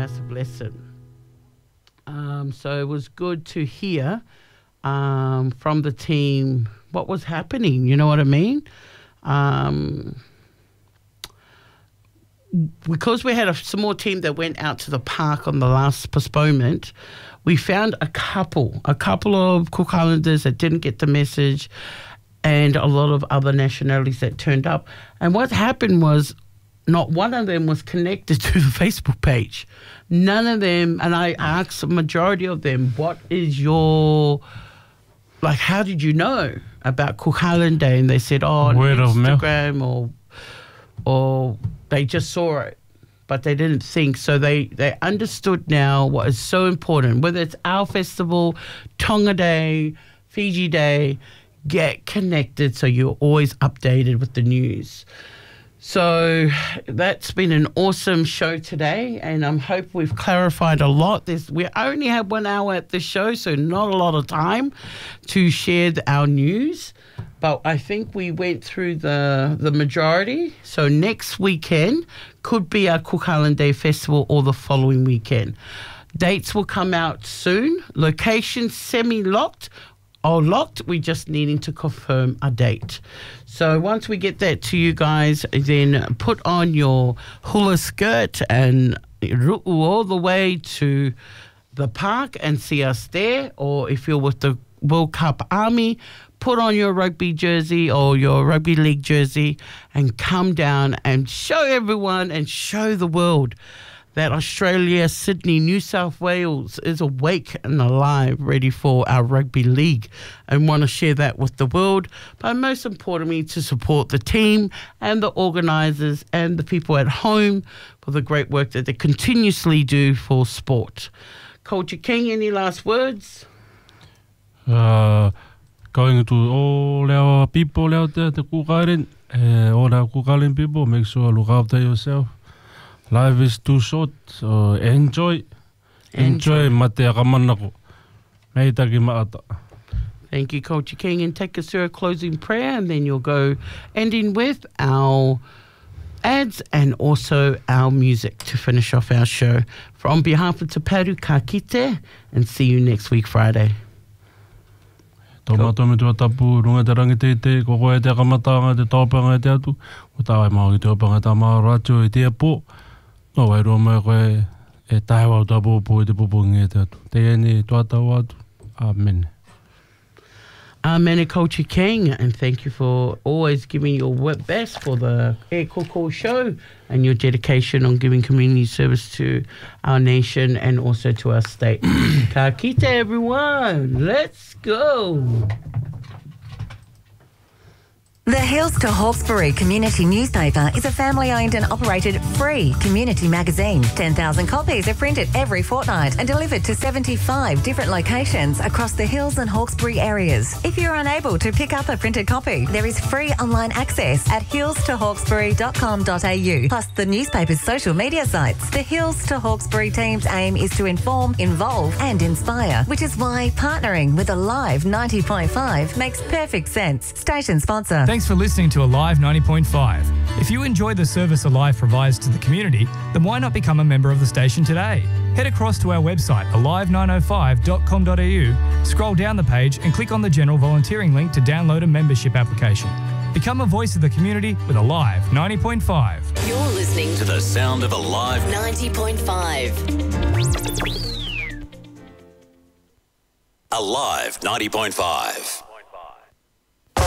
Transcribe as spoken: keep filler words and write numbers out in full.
massive lesson. Um, so it was good to hear um, from the team what was happening, you know what I mean? Um, because we had a small team that went out to the park on the last postponement, we found a couple, a couple of Cook Islanders that didn't get the message and a lot of other nationalities that turned up. And what happened was not one of them was connected to the Facebook page. None of them, and I asked the majority of them, what is your, like, how did you know about Cook Island Day? And they said, oh, on Word of mouth. Instagram, or or they just saw it, but they didn't think. So they, they understood now what is so important, whether it's our festival, Tonga Day, Fiji Day, get connected so you're always updated with the news. So that's been an awesome show today, and I hope we've clarified a lot. There's, we only have one hour at the show, so not a lot of time to share the, our news. But I think we went through the the majority. So next weekend could be our Cook Island Day Festival or the following weekend. Dates will come out soon. Location semi-locked. Or locked, we're just needing to confirm a date. So once we get that to you guys, then put on your hula skirt and ru'u all the way to the park and see us there. Or if you're with the World Cup Army, put on your rugby jersey or your rugby league jersey and come down and show everyone and show the world that Australia, Sydney, New South Wales is awake and alive, ready for our rugby league, and want to share that with the world. But most importantly, to support the team and the organisers and the people at home for the great work that they continuously do for sport. Culture King, any last words? Uh, going to all our people out there, the Cook Island, uh, all our Cook Island people, make sure you look after yourself. Life is too short, so enjoy. Enjoy. Mate akamanako. Mei taki maata. Thank you, Culture King. And take us through a closing prayer, and then you'll go ending with our ads and also our music to finish off our show. For on behalf of Te Paru, ka kite, and see you next week, Friday. Toma tome tua tapu, runga te rangi te te, koko e te akamatanga, te taupanga e te atu, o tāwai mau i te opanga tā mau rātio e te apo. No wai roa mai koe e tahewa o tā pōpō e te pōpongi e te atu. Te ene tua tau atu. Amen. Amen, Culture King, and thank you for always giving your best for the E Koko show and your dedication on giving community service to our nation and also to our state. Ka kite, everyone. Let's go. The Hills to Hawkesbury Community Newspaper is a family-owned and operated free community magazine. ten thousand copies are printed every fortnight and delivered to seventy-five different locations across the Hills and Hawkesbury areas. If you're unable to pick up a printed copy, there is free online access at hills to hawkesbury dot com dot a u, plus the newspaper's social media sites. The Hills to Hawkesbury team's aim is to inform, involve and inspire, which is why partnering with Alive ninety point five makes perfect sense. Station sponsor. Thanks for listening to Alive ninety point five. If you enjoy the service Alive provides to the community, then why not become a member of the station today? Head across to our website, alive nine oh five dot com dot a u, scroll down the page and click on the general volunteering link to download a membership application. Become a voice of the community with Alive ninety point five. You're listening to the sound of Alive ninety point five. Alive ninety point five.